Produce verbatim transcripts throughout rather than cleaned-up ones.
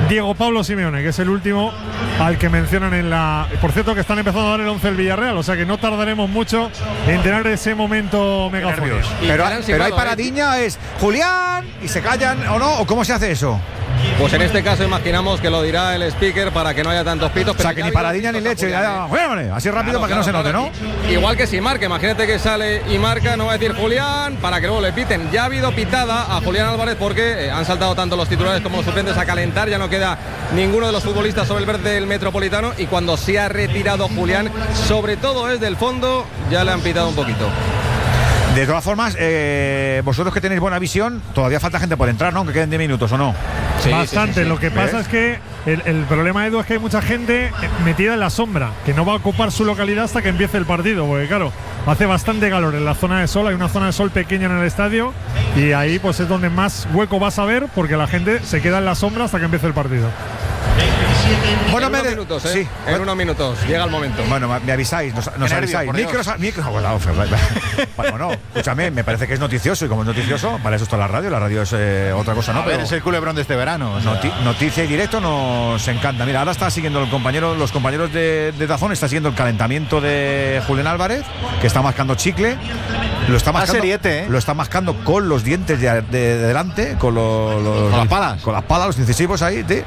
Diego Pablo Simeone, que es el último al que mencionan en la… Por cierto, que están empezando a dar el once del Villarreal, o sea que no tardaremos mucho en tener ese momento megafónico. Pero, pero hay paradiña, es Julián, y se callan, ¿o no? ¿O cómo se hace eso? Pues en este caso imaginamos que lo dirá el speaker para que no haya tantos pitos. O sea, que ni paradilla ni leche, ya, ya, así rápido, claro, para que claro, no se note, claro. ¿no? Igual que si marca, imagínate que sale y marca, no va a decir Julián, para que luego le piten. Ya ha habido pitada a Julián Álvarez porque han saltado tanto los titulares como los suplentes a calentar, ya no queda ninguno de los futbolistas sobre el verde del Metropolitano, y cuando se ha retirado Julián, sobre todo desde el fondo, ya le han pitado un poquito. De todas formas, eh, vosotros que tenéis buena visión, todavía falta gente por entrar, ¿no? Que queden diez minutos, ¿o no? Sí, bastante, sí, sí, sí. Lo que pasa ¿Ves? es que el, el problema, Edu, es que hay mucha gente metida en la sombra, que no va a ocupar su localidad hasta que empiece el partido, porque claro, hace bastante calor en la zona de sol, hay una zona de sol pequeña en el estadio, y ahí pues es donde más hueco vas a ver, porque la gente se queda en la sombra hasta que empiece el partido. Bueno, en unos minutos, ¿eh? Sí. En unos minutos, llega el momento. Bueno, me avisáis, nos, nos avisáis. Micros, micros, bueno, bueno, escúchame, me parece que es noticioso, y como es noticioso, para eso está la radio, la radio es eh, otra cosa, ¿no? A ver, es el culebrón de este verano. O sea. Noti noticia y directo nos encanta. Mira, ahora está siguiendo el compañero, los compañeros de, de Dazón, está siguiendo el calentamiento de Julián Álvarez, que está mascando chicle. Lo está mascando, seriete, ¿eh? Lo está mascando con los dientes de, de, de delante, con, lo, los, con las palas. Con las palas, los incisivos ahí, de,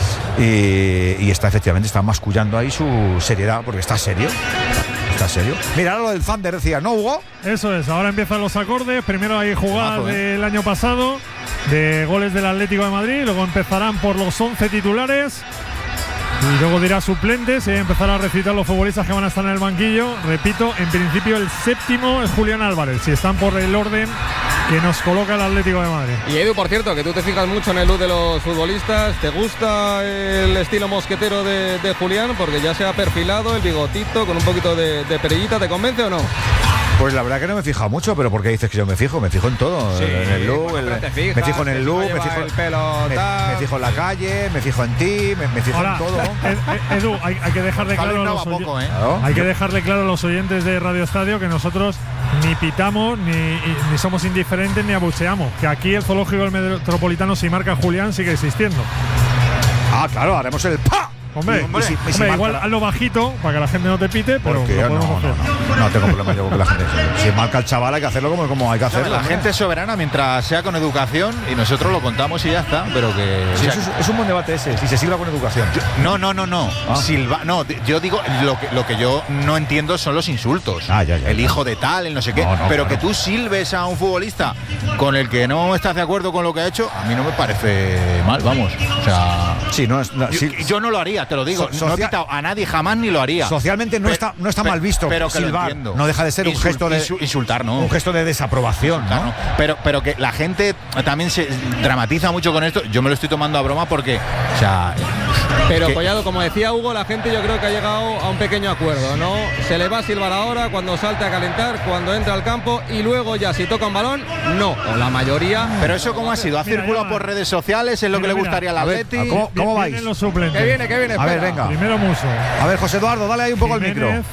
y, y está efectivamente, está mascullando ahí su seriedad, porque está serio. Está serio. Mira, ahora lo del Thunder decía, ¿no, Hugo? Eso es, ahora empiezan los acordes. Primero hay jugadas Bajo, ¿eh? del año pasado, de goles del Atlético de Madrid. Luego empezarán por los once titulares. Y luego dirá suplentes y empezará a recitar los futbolistas que van a estar en el banquillo. Repito, en principio el séptimo es Julián Álvarez, si están por el orden que nos coloca el Atlético de Madrid. Y Edu, por cierto, que tú te fijas mucho en el look de los futbolistas. ¿Te gusta el estilo mosquetero de, de Julián? Porque ya se ha perfilado el bigotito con un poquito de, de perillita. ¿Te convence o no? Pues la verdad que no me he fijado mucho, pero ¿por qué dices que yo me fijo? Me fijo en todo, sí, en el look, el, fijas, me fijo en el look, me fijo, el pelo, me, me fijo en la calle, me fijo en ti, me, me fijo Ahora, en todo. Ed, Edu, hay, hay que dejarle claro a los poco, ¿eh? ¿No? Hay que dejarle claro a los oyentes de Radio Estadio que nosotros ni pitamos, ni, ni somos indiferentes, ni abucheamos. Que aquí el zoológico del Metropolitano, si marca Julián, sigue existiendo. Ah, claro, haremos el ¡pa! Hombre, hombre, si, hombre si igual marca, hazlo bajito para que la gente no te pite, pero lo no, no, no, no tengo problema yo con que la gente. Si marca el chaval hay que hacerlo como, como hay que hacerlo. La hombre. gente es soberana mientras sea con educación, y nosotros lo contamos y ya está, pero que… Sí, o sea, es, es un buen debate ese, si se silba con educación. Yo, no, no, no, no. Ah. Silba, no, yo digo, lo que, lo que yo no entiendo son los insultos. Ah, ya, ya, el ya. hijo de tal, el no sé qué. No, no, pero claro. que tú silbes a un futbolista con el que no estás de acuerdo con lo que ha hecho, a mí no me parece mal, vamos. O sea… Sí, no es… No, yo, sí, yo no lo haría, te lo digo. So, no he quitado a nadie jamás ni lo haría. Socialmente no pero, está, no está pero, mal visto, pero que silbar. Lo entiendo. No deja de ser Insul, un gesto de… insul, insultar, ¿no? Un gesto de desaprobación, insultar, ¿no? ¿no? Pero, pero que la gente también se dramatiza mucho con esto. Yo me lo estoy tomando a broma porque… O sea… Pero, Collado, como decía Hugo, la gente yo creo que ha llegado a un pequeño acuerdo, ¿no? Se le va a silbar ahora cuando salte a calentar, cuando entra al campo, y luego ya si toca un balón, no, o la mayoría. Pero eso cómo ha sido, ha mira, circulado ya, por redes sociales, es lo mira, que le mira, gustaría al Atleti. ¿Cómo, cómo vais? Vienen los suplentes. Que viene, que viene. A ver, venga. Primero Muso. A ver, José Eduardo, dale ahí un poco al micro. Ahora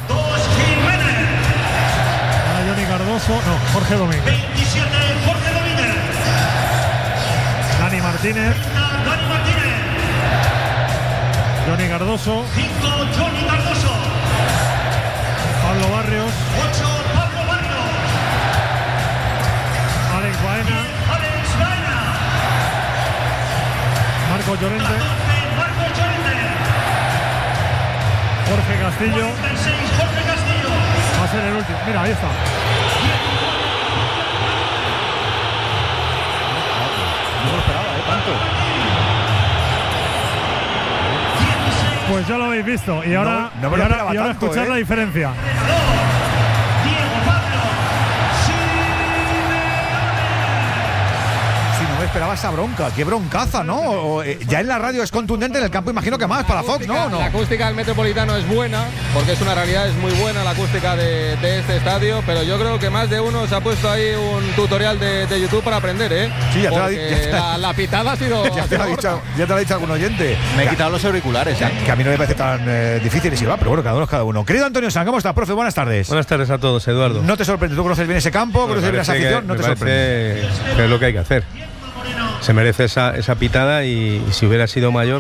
Johnny Cardoso, no, Jorge Domínguez. veintisiete, Jorge Domínguez. Dani Martínez. Dani Martínez. Johnny Cardoso. cinco, Johnny Cardoso. Pablo Barrios. ocho, Pablo Barrios. Alex Baena. Alex Baena. Marco Llorente. Marco Llorente. Jorge Castillo. seis, Jorge Castillo. Va a ser el último. Mira, ahí está. No lo esperaba, ¿eh? Tanto. Pues ya lo habéis visto. Y ahora, no, no me y lo ahora, esperaba y ahora tanto, escuchar ¿eh? la diferencia. Diego Pablo Simeone. Si no me esperaba esa bronca, qué broncaza, ¿no? O, eh, ya en la radio es contundente, en el campo imagino que más para Fox, ¿no? ¿no? La acústica del Metropolitano es buena, porque es una realidad, es muy buena la acústica de, de este estadio, pero yo creo que más de uno se ha puesto ahí un tutorial de, de YouTube para aprender, ¿eh? Sí, ya te lo ha Porque dicho. La, la pitada ha sido… Ya te lo ha dicho, ya te lo ha dicho algún oyente. Me he quitado los auriculares, Que, ¿eh? que a mí no me parece tan eh, difícil y si va, pero bueno, cada uno es cada uno. Querido Antonio San, ¿cómo estás, profe? Buenas tardes. Buenas tardes a todos, Eduardo. No te sorprende, tú conoces bien ese campo, conoces bien esa afición, que, no te me sorprende. parece que es lo que hay que hacer. Se merece esa, esa pitada y, y si hubiera sido mayor…